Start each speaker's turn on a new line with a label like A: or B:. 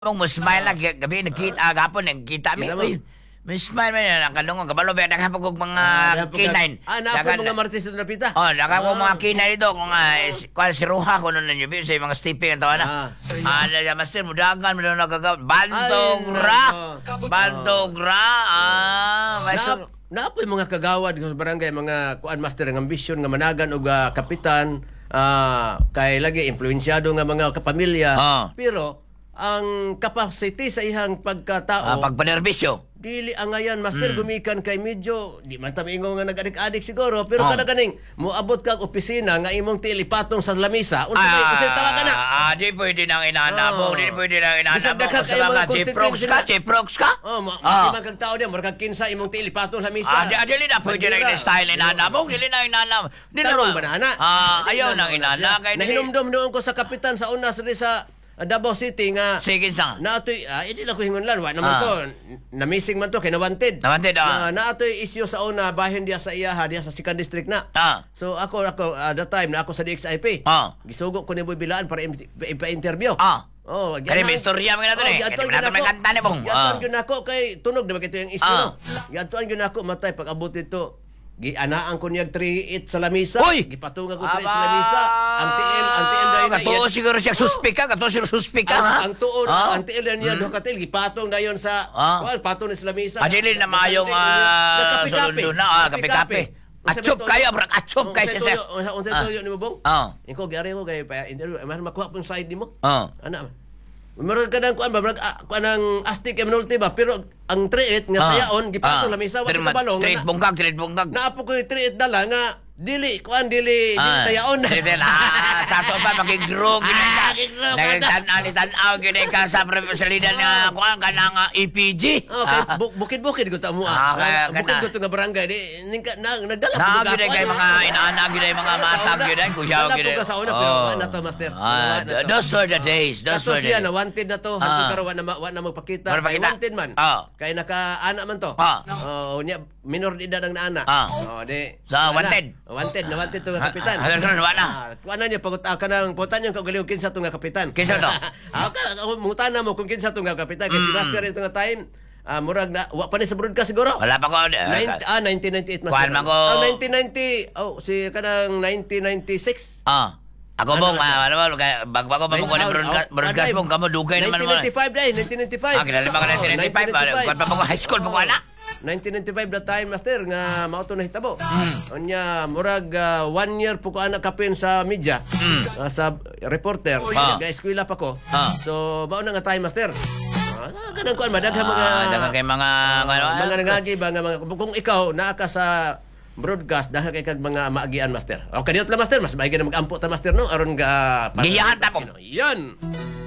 A: Mo smile lang gabi nagkita gapon nagkita mi. May smile man ang kanungon kabalo ba daghan pag mga K9.
B: Naapon mga martes na napita.
A: Oh, daghan mo mga K9 dito kung kwal si Ruha ko nun ninyo sa mga stepping ang tawana. Ya master mo dagan mo nagagaw Bandogra. Master
B: Naapoy mga kagawad ng barangay mga kuan master ng ambisyon nga managan og kapitan kay lagi influensyado nga mga kapamilya. Pero ang capacity sa ihang pagkatao
A: pagpanerbisyo
B: dili angayan master gumikan kay medyo di man ta maingon nga nag-adik siguro pero kada kaning moabot kag opisina nga imong tilipatong sa lamisa unsay tawa ka na
A: di pwede nang inanabo di pwede nang inanabo
B: bisag daghan kay mga
A: Chiprox ka
B: di man kag tao diyan murag kinsa imong tilipatong lamisa
A: dili na pwede nang style inanabo dili na inanabo di na
B: banana
A: ayaw nang inana kay
B: nahinumdum noon ko sa kapitan sa una sa Davao City nga
A: sige sang
B: naatoy hindi na ko hingunlan wa naman to na missing man to kay nawanted naatoy issue sa una bahin dia sa iyaha dia sa second district na so ako that time na ako sa DXIP gisugo ko ni Boy Bilaan para ipa-interview
A: kaya may istorya mga nato eh. Kaya may kanta ni Bong.
B: Yatuan yun ako kay tunog na ito yung issue no. Yatuan yun ako matay pag abot ito. Gianaan ko niyag 3-8 sa lamisa. Gipatungan ko 3-8 sa lamisa. Ang tiil dahil na
A: kato siguro siya suspika.
B: Ang tuon, ang tiil na niya doon katil. Gipatong na yun sa patong na sa lamisa.
A: Adili na mayong
B: kapi-kapi.
A: Kapi-kapi. Atsup kayo, brak. Atsup kayo siya.
B: Unsay tuyo ni mo Bong? Ikaw giari ko kay interview. Mas makuha pong side ni mo. Ana. Meron ka ng kuan ng astig kay manulti ba pero ang 3-8 nga tayaon gipatong lamisa wa sa kabalong.
A: 3 bunggag.
B: Naapo ko 3-8 dala nga dili tayaon.
A: Sa to pa magigro nagtan-aw gid ka sa salida nga kuan kanang EPG.
B: Bukid-bukid ko ta mo. Bukid ko nga barangay di nagdala
A: ko kay mga inaana gid mga matag gid kuyaw gid.
B: Ko sa una pero wa na to master.
A: Those were the days.
B: Na wanted na to hangtod karon wa na magpakita. Wanted man. Kay naka-ana man to. Minor de edad ang naana.
A: Sa wanted.
B: Wanted to nga kapitan. Kuan niya pagut kanang putan yung kagaling kinsa to nga kapitan.
A: Kinsa to?
B: Mutana mo kung kinsa to nga kapitan kasi master ito nga time. Murag na wa pa ni sa broadcast siguro.
A: Wala pa ko.
B: 1998 master.
A: Kuan man ko.
B: 1990. Si kanang 1996.
A: Ako Bong, bago pa mo broadcast Bong, kamo dugay naman mo.
B: 1995 dai, 1995.
A: Kinala ba ka 1995? Kuan pa mo high school pa ko ana.
B: 1995 that time master nga mao to nahitabo. Unya murag 1 year po ko ana kapin sa media sa reporter. Ga-eskwela pa ko. So mao na nga time master. Ganang kuan madaghan mga nangagi ba nga kung ikaw naa ka sa broadcast dahil kay kag mga maagian master. Okay diot la master mas maigi na mag-ampo ta master no aron ga
A: giyahan ta po.
B: Yan.